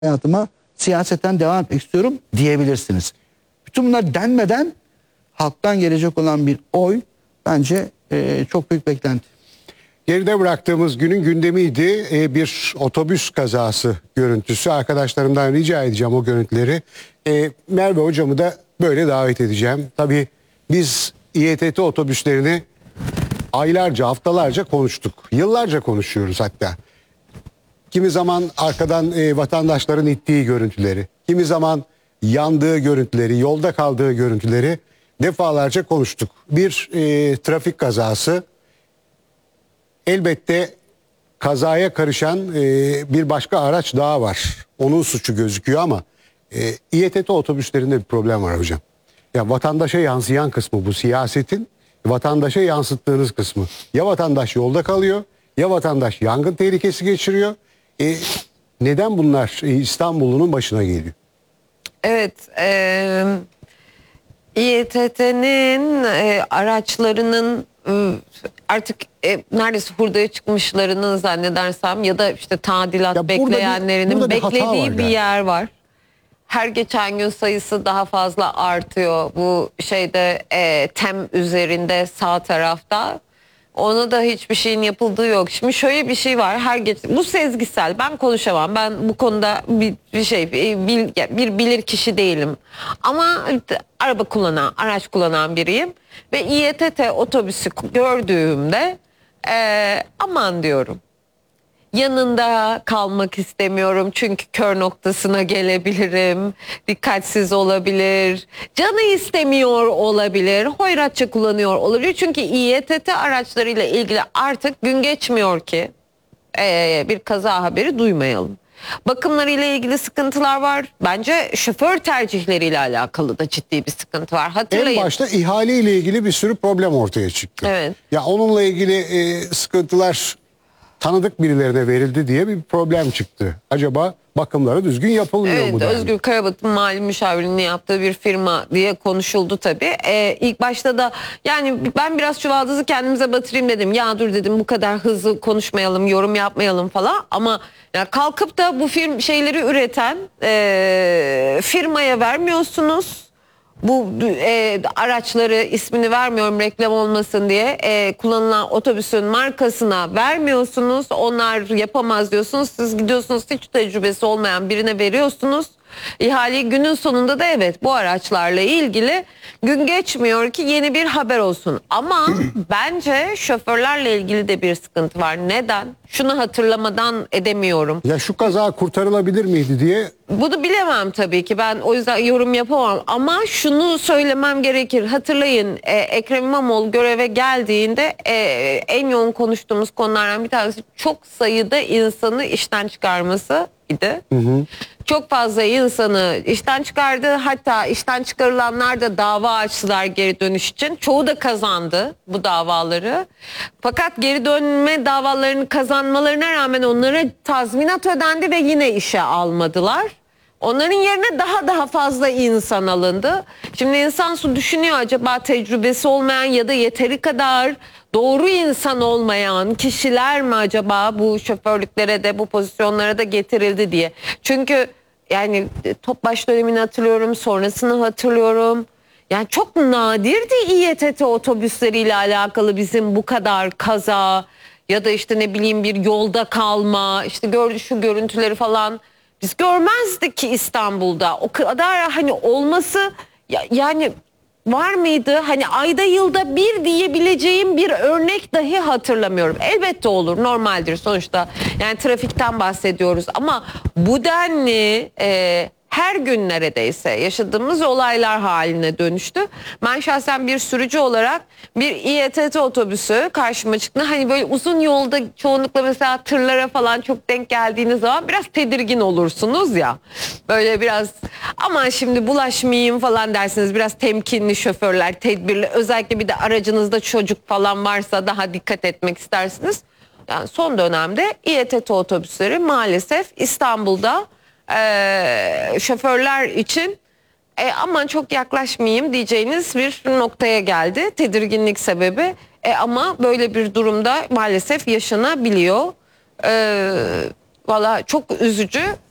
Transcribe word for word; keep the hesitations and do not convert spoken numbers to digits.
hayatıma siyaseten devam etmek istiyorum diyebilirsiniz. Bütün bunlar denmeden halktan gelecek olan bir oy bence e, çok büyük beklenti. Geride bıraktığımız günün gündemiydi. Ee, bir otobüs kazası görüntüsü. Arkadaşlarımdan rica edeceğim o görüntüleri. Ee, Merve hocamı da böyle davet edeceğim. Tabii biz İETT otobüslerini aylarca, haftalarca konuştuk. Yıllarca konuşuyoruz hatta. Kimi zaman arkadan e, vatandaşların ittiği görüntüleri, kimi zaman yandığı görüntüleri, yolda kaldığı görüntüleri defalarca konuştuk. Bir e, trafik kazası. Elbette kazaya karışan e, bir başka araç daha var. Onun suçu gözüküyor ama e, İETT otobüslerinde bir problem var hocam. Ya vatandaşa yansıyan kısmı bu siyasetin, vatandaşa yansıttığınız kısmı. Ya vatandaş yolda kalıyor, ya vatandaş yangın tehlikesi geçiriyor. E, neden bunlar e, İstanbul'un başına geliyor? Evet, e, İETT'nin e, araçlarının e, artık e, neredeyse hurdaya çıkmışlarını zannedersem ya da işte tadilat Ya burada bekleyenlerinin bir- burada bir hata var beklediği bir galiba. yer var. Her geçen gün sayısı daha fazla artıyor. Bu şeyde e, tem üzerinde sağ tarafta. Ona da hiçbir şeyin yapıldığı yok. Şimdi şöyle bir şey var. Her geç bu sezgisel. Ben konuşamam. Ben bu konuda bir, bir şey bil, bir bilir kişi değilim. Ama araba kullanan, araç kullanan biriyim ve İETT otobüsü gördüğümde e, aman diyorum. Yanında kalmak istemiyorum çünkü kör noktasına gelebilirim, dikkatsiz olabilir, canı istemiyor olabilir, hoyratça kullanıyor olabilir. Çünkü İETT araçlarıyla ilgili artık gün geçmiyor ki ee, bir kaza haberi duymayalım. Bakımlarıyla ilgili sıkıntılar var. Bence şoför tercihleriyle alakalı da ciddi bir sıkıntı var. Hatırlayın. En başta ihale ile ilgili bir sürü problem ortaya çıktı. Evet. Ya onunla ilgili e, sıkıntılar tanıdık birilerine verildi diye bir problem çıktı. Acaba bakımları düzgün yapılmıyor Evet, mu? Evet, Özgür Karabat'ın mali müşavirliğini yaptığı bir firma diye konuşuldu tabii. Ee, ilk başta da yani ben biraz çuvaldızı kendimize batırayım dedim. Ya dur dedim, bu kadar hızlı konuşmayalım, yorum yapmayalım falan. Ama ya kalkıp da bu firm şeyleri üreten e, firmaya vermiyorsunuz. Bu e, araçları, ismini vermiyorum reklam olmasın diye, e, kullanılan otobüsün markasına vermiyorsunuz. Onlar yapamaz diyorsunuz. Siz gidiyorsunuz, hiç tecrübesi olmayan birine veriyorsunuz. İhaleyi günün sonunda da evet bu araçlarla ilgili gün geçmiyor ki yeni bir haber olsun. Ama bence şoförlerle ilgili de bir sıkıntı var. Neden? Şunu hatırlamadan edemiyorum. Ya şu kaza kurtarılabilir miydi diye. Bunu bilemem tabii ki, ben o yüzden yorum yapamam ama şunu söylemem gerekir. Hatırlayın, e, Ekrem İmamoğlu göreve geldiğinde e, en yoğun konuştuğumuz konulardan bir tanesi çok sayıda insanı işten çıkarması idi. Hı hı. Çok fazla insanı işten çıkardı, hatta işten çıkarılanlar da dava açtılar geri dönüş için. Çoğu da kazandı bu davaları. Fakat geri dönme davalarını kazanmalarına rağmen onlara tazminat ödendi ve yine işe almadılar. Onların yerine daha daha fazla insan alındı. Şimdi insan su düşünüyor, acaba tecrübesi olmayan ya da yeteri kadar doğru insan olmayan kişiler mi acaba bu şoförlüklere de bu pozisyonlara da getirildi diye. Çünkü yani Topbaş dönemini hatırlıyorum, sonrasını hatırlıyorum. Yani çok nadirdi İETT otobüsleriyle alakalı bizim bu kadar kaza ya da işte ne bileyim bir yolda kalma, işte gördü şu görüntüleri falan biz görmezdik ki İstanbul'da. O kadar hani olması ya, yani var mıydı? Hani ayda yılda bir diyebileceğim bir örnek dahi hatırlamıyorum. Elbette olur, normaldir sonuçta. Yani trafikten bahsediyoruz ama bu denli e, her gün neredeyse yaşadığımız olaylar haline dönüştü. Ben şahsen bir sürücü olarak bir İETT otobüsü karşıma çıktı. Hani böyle uzun yolda çoğunlukla mesela tırlara falan çok denk geldiğiniz zaman biraz tedirgin olursunuz ya. Böyle biraz aman şimdi bulaşmayayım falan dersiniz. Biraz temkinli şoförler, tedbirli. Özellikle bir de aracınızda çocuk falan varsa daha dikkat etmek istersiniz. Yani son dönemde İETT otobüsleri maalesef İstanbul'da Ee, şoförler için e, aman çok yaklaşmayayım diyeceğiniz bir noktaya geldi. Tedirginlik sebebi e, ama böyle bir durumda maalesef yaşanabiliyor. Ee, Valla çok üzücü.